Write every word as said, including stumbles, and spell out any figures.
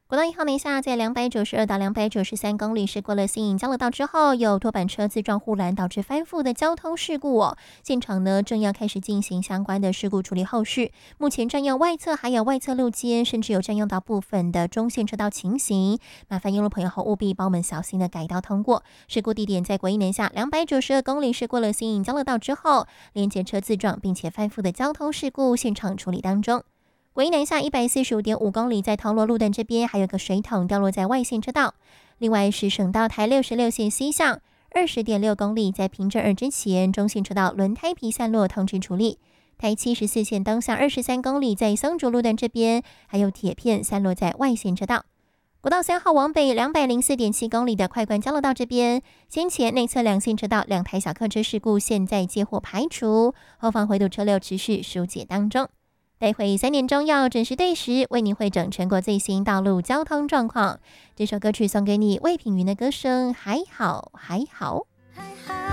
国道一号南下在两百九十二到两百九十三公里是过了新营交流道之后，有拖板车自撞护栏导致翻覆的交通事故哦。现场呢正要开始进行相关的事故处理后续，目前占用外侧还有外侧路肩，甚至有占用到部分的中线车道情形。麻烦用路朋友后务必帮我们小心的改道通过。事故地点在国一南下两百九十二公里是过了新营交流道之后，连接车自撞并且翻覆的交通事故现场处理当中。国一南下一百四十五点五公里，在桃罗路段这边还有个水桶掉落在外线车道。另外是省道台六十六线西向二十点六公里，在平镇二之前中线车道轮胎皮散落通知处理。台七十四线东向二十三公里，在松竹路段这边还有铁片散落在外线车道。国道三号往北两百零四点七公里的快关交流道这边，先前内侧两线车道两台小客车事故现在接获排除，后方回堵车流持续疏解当中。待会三点钟要准时对时为您汇整全国最新道路交通状况。这首歌曲送给你，魏品云的歌声还好还好。还好